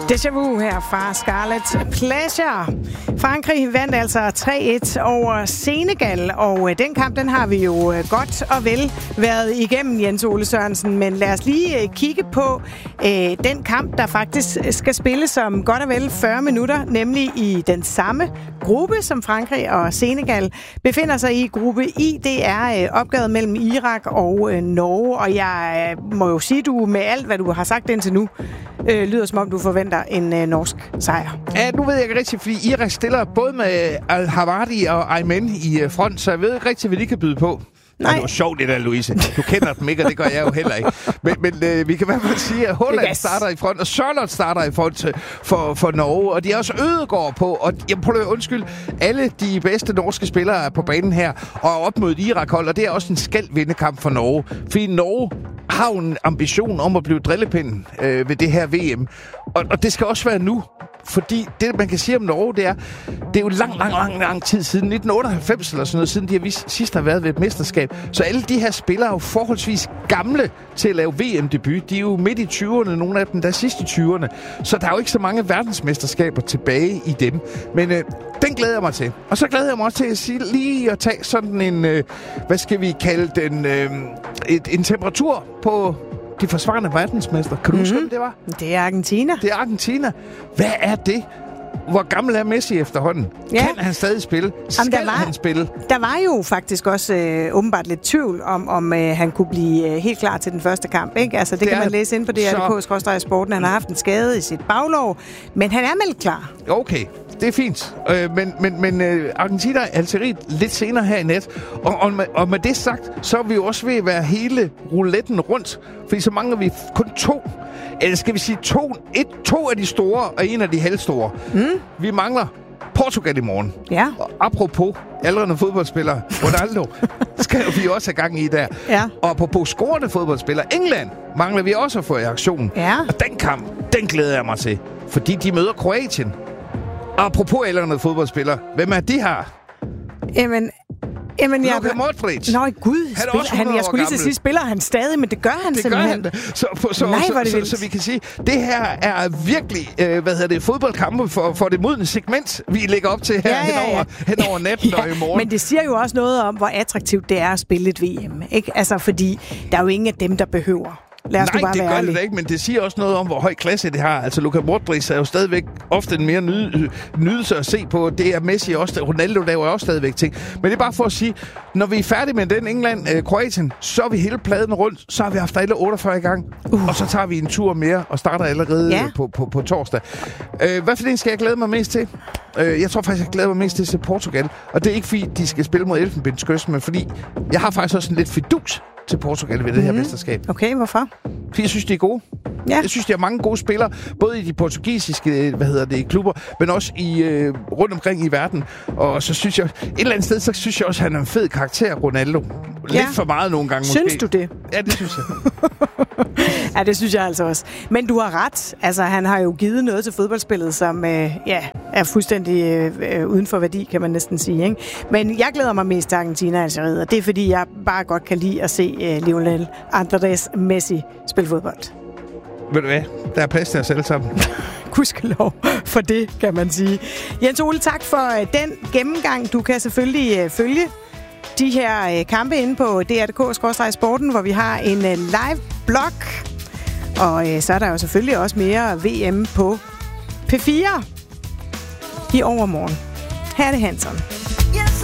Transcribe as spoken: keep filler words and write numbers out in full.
Déjà vu her fra Scarlet Pleasure. Frankrig vandt altså tre et over Senegal, og den kamp, den har vi jo godt og vel været igennem, Jens Ole Sørensen. Men lad os lige kigge på øh, den kamp, der faktisk skal spilles om godt og vel fyrre minutter, nemlig i den samme gruppe, som Frankrig og Senegal befinder sig i. Gruppe I, det er øh, opgavet mellem Irak og øh, Norge, og jeg øh, må jo sige, du med alt, hvad du har sagt indtil nu, øh, lyder som om du forventer en øh, norsk sejr. Ja, nu ved jeg ikke rigtigt, fordi Irak stiller både med Al-Hawadi og Aymen i øh, front, så jeg ved ikke rigtigt, hvad de kan byde på. Nej. Det var sjovt, det der, Louise. Du kender dem ikke, og det gør jeg jo heller ikke. Men, men øh, vi kan i hvert fald sige, at Holland yes. starter i front, og Sørloth starter i front for, for Norge. Og de er også Ødegaard på. Og jeg prøver at undskylde, alle de bedste norske spillere er på banen her, og er op mod et Irak-hold, og det er også en skal-vindekamp for Norge. Fordi Norge har jo en ambition om at blive drillepinden øh, ved det her V M. Og, og det skal også være nu. Fordi det, man kan sige om Norge, det er, det er jo lang, lang, lang, lang tid siden, nitten otteoghalvfems eller sådan noget, siden de har vist, sidst har været ved et mesterskab. Så alle de her spillere er jo forholdsvis gamle til at lave V M-debut. De er jo midt i tyverne, nogle af dem der er sidst i tyverne. Så der er jo ikke så mange verdensmesterskaber tilbage i dem. Men øh, den glæder jeg mig til. Og så glæder jeg mig også til at sige, lige at tage sådan en, øh, hvad skal vi kalde den, øh, et, en temperatur på de forsvarende verdensmester. Kan du huske, mm-hmm. det var? Det er Argentina. Det er Argentina. Hvad er det? Hvor gammel er Messi efterhånden? Ja. Kan han stadig spille? Skal Jamen, var, han spille? Der var jo faktisk også øh, åbenbart lidt tvivl om, om øh, han kunne blive øh, helt klar til den første kamp. Ikke? Altså, det, det kan man læse ind på D R punktum D K Sporten. Han har haft en skade i sit baglov, men han er meldt klar. Okay, det er fint. Øh, men men, men øh, Argentina er Algeriet lidt senere her i nat. Og, og, med, og med det sagt, så er vi jo også ved at være hele rouletten rundt. Fordi så mangler vi kun to. Eller skal vi sige to, et, to af de store og en af de halvstore. Mm. Vi mangler Portugal i morgen. Ja. Og apropos aldrende fodboldspillere, Ronaldo, skal vi også have gang i der. Ja. Og apropos scorende fodboldspillere, England mangler vi også at få i aktionen. Ja. Og den kamp, den glæder jeg mig til. Fordi de møder Kroatien. Og apropos aldrende fodboldspillere, hvem er de her? Jamen... Jamen, jeg... Luka Modric. Nå, gud. Han spiller, han, jeg skulle lige til at sige, spiller han stadig, men det gør han det simpelthen. Det gør han. Så, så, så, Nej, så, så, så vi kan sige, det her er virkelig, øh, hvad hedder det, fodboldkampe for, for det modne segment, vi lægger op til her ja, ja, ja. henover, henover natten ja, og i morgen. Men det siger jo også noget om, hvor attraktivt det er at spille et V M. Ikke? Altså, fordi der er jo ingen af dem, der behøver. Lad os Nej, bare det gør ærlig. det da ikke, men det siger også noget om, hvor høj klasse det har. Altså, Luka Modric er jo stadigvæk ofte en mere ny, nydelse at se på. Det er Messi også. Ronaldo laver også stadigvæk ting. Men det er bare for at sige, når vi er færdige med den England-Kroatien, øh, så er vi hele pladen rundt. Så har vi haft alle otteogfyrre i gang. Uh. Og så tager vi en tur mere og starter allerede ja. på, på, på torsdag. Øh, hvad for det skal jeg glæde mig mest til? Øh, jeg tror faktisk, jeg glæder mig mest til at se Portugal. Og det er ikke fordi, de skal spille mod Elfenbenskysten, men fordi jeg har faktisk også en lidt fidus til Portugal ved det her mm. mesterskab. Okay, hvorfor? Fordi jeg synes, de er gode. Ja. Jeg synes, de har mange gode spillere, både i de portugisiske, hvad hedder det, klubber, men også i øh, rundt omkring i verden. Og så synes jeg, et eller andet sted, så synes jeg også, at han er en fed karakter, Ronaldo. Lidt ja. for meget nogle gange synes måske. Synes du det? Ja, det synes jeg. Ja, det synes jeg altså også. Men du har ret. Altså, han har jo givet noget til fodboldspillet, som øh, ja, er fuldstændig øh, uden for værdi, kan man næsten sige. Ikke? Men jeg glæder mig mest til Argentina og Algeriet, og det er, fordi jeg bare godt kan lide at se øh, Lionel Andrés Messi spille fodbold. Ved du hvad? Der er plads til os alle sammen. Gudskelov for det, kan man sige. Jens Ole, tak for øh, den gennemgang. Du kan selvfølgelig øh, følge de her øh, kampe inde på D R punktum D K Sporten, hvor vi har en øh, live blog. Og øh, så er der jo selvfølgelig også mere V M på P fire i overmorgen. Her er det Hanson.